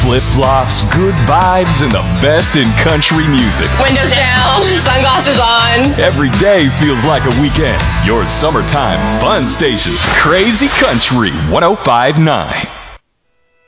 Flip-flops, good vibes, and the best in country music. Windows down, sunglasses on. Every day feels like a weekend. Your summertime fun station, Crazy Country 105.9.